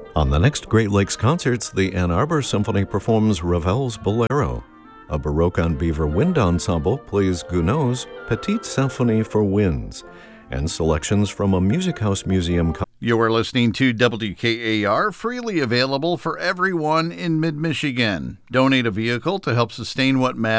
On the next Great Lakes Concerts, the Ann Arbor Symphony performs Ravel's Bolero. A Baroque on Beaver Wind Ensemble plays Gounod's Petite Symphonie for Winds, and selections from a Music House Museum. You are listening to WKAR, freely available for everyone in mid-Michigan. Donate a vehicle to help sustain what matters.